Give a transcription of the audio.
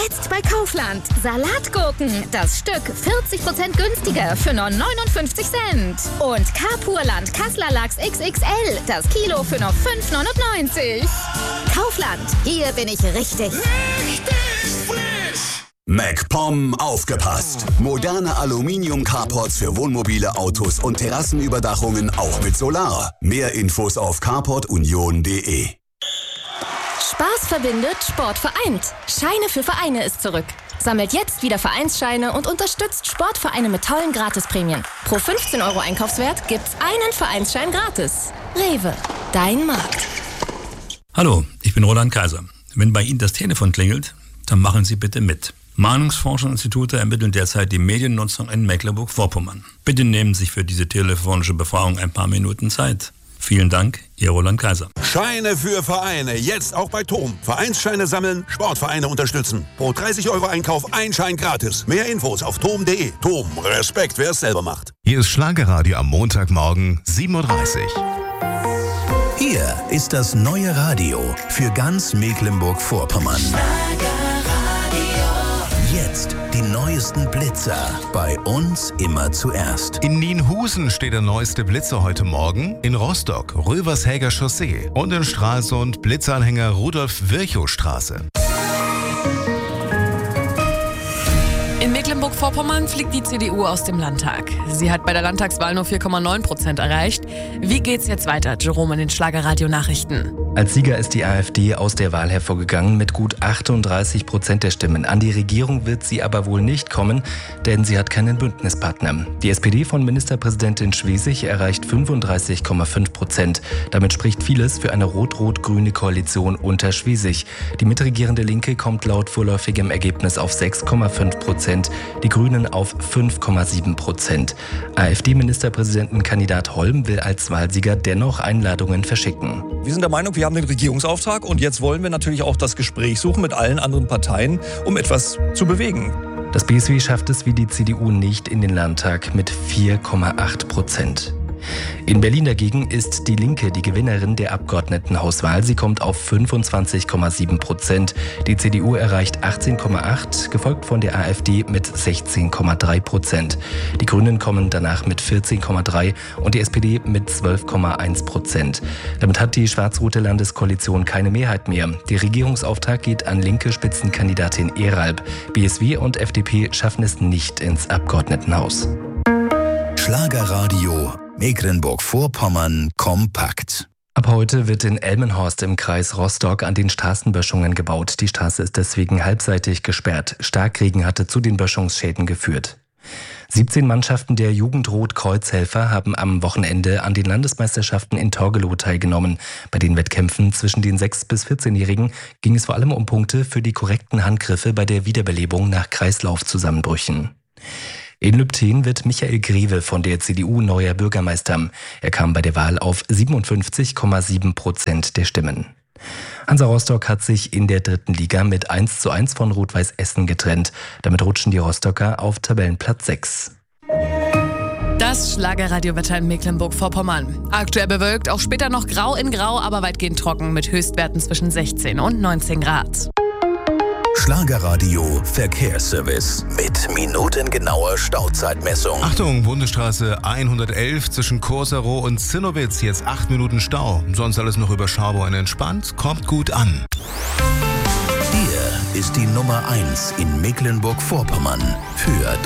Jetzt bei Kaufland. Salatgurken. Das Stück 40% günstiger für nur 59 Cent. Und Carpurland Kassler Lachs XXL. Das Kilo für nur 5,99. Kaufland. Hier bin ich richtig. MacPom aufgepasst. Moderne Aluminium-Carports für Wohnmobile, Autos und Terrassenüberdachungen auch mit Solar. Mehr Infos auf carportunion.de. Spaß verbindet, Sport vereint. Scheine für Vereine ist zurück. Sammelt jetzt wieder Vereinsscheine und unterstützt Sportvereine mit tollen Gratisprämien. Pro 15 € Einkaufswert gibt's einen Vereinsschein gratis. Rewe, dein Markt. Hallo, ich bin Roland Kaiser. Wenn bei Ihnen das Telefon klingelt, dann machen Sie bitte mit. Meinungsforschungsinstitute ermitteln derzeit die Mediennutzung in Mecklenburg-Vorpommern. Bitte nehmen Sie sich für diese telefonische Befragung ein paar Minuten Zeit. Vielen Dank, Ihr Roland Kaiser. Scheine für Vereine, jetzt auch bei TOM. Vereinsscheine sammeln, Sportvereine unterstützen. Pro 30 € Einkauf ein Schein gratis. Mehr Infos auf tom.de. TOM, Respekt, wer es selber macht. Hier ist Schlagerradio am Montagmorgen 7:30 Uhr. Hier ist das neue Radio für ganz Mecklenburg-Vorpommern. Jetzt die neuesten Blitzer. Bei uns immer zuerst. In Nienhusen steht der neueste Blitzer heute Morgen. In Rostock Rövershäger Chaussee. Und in Stralsund Blitzanhänger Rudolf-Virchow-Straße. In Mecklenburg-Vorpommern fliegt die CDU aus dem Landtag. Sie hat bei der Landtagswahl nur 4,9% erreicht. Wie geht's jetzt weiter, Jerome, in den Schlagerradio-Nachrichten? Als Sieger ist die AfD aus der Wahl hervorgegangen mit gut 38% der Stimmen. An die Regierung wird sie aber wohl nicht kommen, denn sie hat keinen Bündnispartner. Die SPD von Ministerpräsidentin Schwesig erreicht 35,5%. Damit spricht vieles für eine rot-rot-grüne Koalition unter Schwesig. Die mitregierende Linke kommt laut vorläufigem Ergebnis auf 6,5%, die Grünen auf 5,7%. AfD-Ministerpräsidentenkandidat Holm will als Wahlsieger dennoch Einladungen verschicken. Wir sind der Meinung, wir haben den Regierungsauftrag und jetzt wollen wir natürlich auch das Gespräch suchen mit allen anderen Parteien, um etwas zu bewegen. Das BSW schafft es wie die CDU nicht in den Landtag mit 4,8%. In Berlin dagegen ist die Linke die Gewinnerin der Abgeordnetenhauswahl. Sie kommt auf 25,7%. Die CDU erreicht 18,8%, gefolgt von der AfD mit 16,3%. Die Grünen kommen danach mit 14,3% und die SPD mit 12,1%. Damit hat die schwarz-rote Landeskoalition keine Mehrheit mehr. Der Regierungsauftrag geht an linke Spitzenkandidatin Eralb. BSW und FDP schaffen es nicht ins Abgeordnetenhaus. Schlagerradio Mecklenburg-Vorpommern kompakt. Ab heute wird in Elmenhorst im Kreis Rostock an den Straßenböschungen gebaut. Die Straße ist deswegen halbseitig gesperrt. Starkregen hatte zu den Böschungsschäden geführt. 17 Mannschaften der Jugend-Rot-Kreuz-Helfer haben am Wochenende an den Landesmeisterschaften in Torgelow teilgenommen. Bei den Wettkämpfen zwischen den 6- bis 14-Jährigen ging es vor allem um Punkte für die korrekten Handgriffe bei der Wiederbelebung nach Kreislaufzusammenbrüchen. In Lübtheen wird Michael Grewe von der CDU neuer Bürgermeister. Er kam bei der Wahl auf 57,7% der Stimmen. Hansa Rostock hat sich in der 3. Liga mit 1:1 von Rot-Weiß Essen getrennt. Damit rutschen die Rostocker auf Tabellenplatz 6. Das Schlagerradiowetter in Mecklenburg-Vorpommern. Aktuell bewölkt, auch später noch grau in grau, aber weitgehend trocken mit Höchstwerten zwischen 16 und 19 Grad. Schlagerradio Verkehrsservice mit minutengenauer Stauzeitmessung. Achtung, Bundesstraße 111 zwischen Korsaro und Zinnowitz. Jetzt 8 Minuten Stau. Sonst alles noch überschaubar und entspannt. Kommt gut an. Hier ist die Nummer 1 in Mecklenburg-Vorpommern für